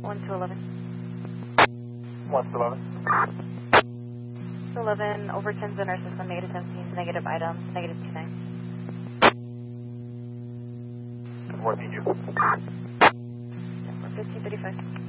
1 to 11. 1 to 11. 11, overturns in our system, negative 17, negative items, negative 29. What need you? 1535.